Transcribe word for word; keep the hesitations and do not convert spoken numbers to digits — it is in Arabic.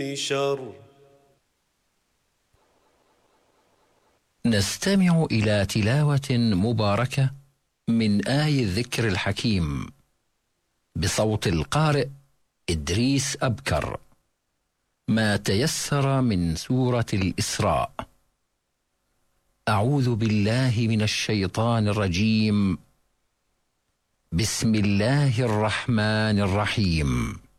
شر. نستمع إلى تلاوة مباركة من آي الذكر الحكيم بصوت القارئ إدريس أبكر، ما تيسر من سورة الإسراء. أعوذ بالله من الشيطان الرجيم. بسم الله الرحمن الرحيم.